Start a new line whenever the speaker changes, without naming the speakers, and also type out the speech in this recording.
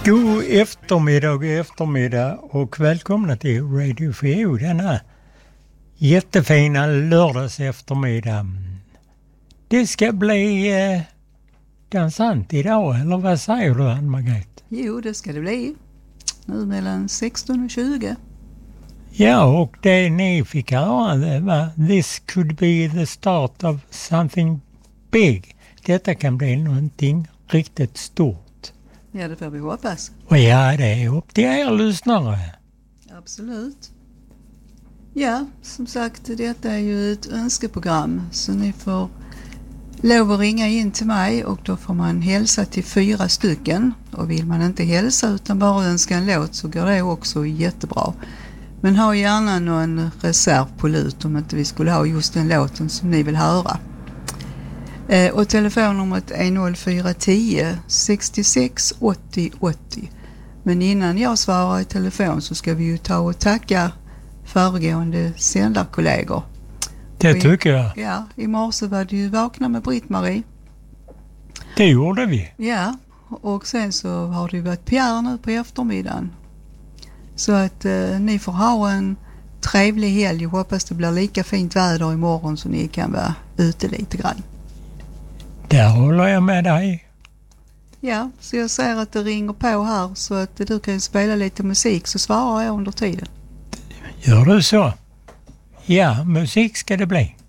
God eftermiddag och välkomna till Radio FEO denna jättefina lördags eftermiddag. Det ska bli dansant idag, eller vad säger du, Ann-Margret?
Jo, det ska det bli. Nu mellan 16 och 20.
Ja, och det ni fick höra det var "This could be the start of something big". Detta kan bli någonting riktigt stort.
Ja, det får vi hoppas.
Och ja, det är upp till er lyssnare.
Absolut. Ja, som sagt, detta är ju ett önskeprogram, så ni får lov att ringa in till mig och då får man hälsa till 4 stycken. Och vill man inte hälsa utan bara önska en låt så går det också jättebra. Men ha gärna någon reserv på lut om inte vi skulle ha just den låten som ni vill höra. Och telefonnumret är 0410 66 80 80. Men innan jag svarar i telefon så ska vi ju ta och tacka föregående sändarkollegor.
Det tycker jag.
Ja, i morse var det ju Vakna med Britt-Marie.
Det gjorde vi.
Ja, och sen så har det ju varit Pierre nu på eftermiddagen. Så att ni får ha en trevlig helg. Jag hoppas det blir lika fint väder imorgon så ni kan vara ute lite grann.
Där håller jag med dig.
Ja, så jag ser att det ringer på här så att du kan spela lite musik så svarar jag under tiden.
Gör du så? Ja, musik ska det bli.